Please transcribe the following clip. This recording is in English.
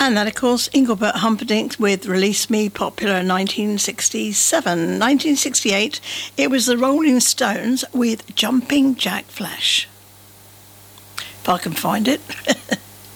And that, of course, Engelbert Humperdinck with Release Me, popular in 1967. 1968, it was the Rolling Stones with Jumping Jack Flash. If I can find it.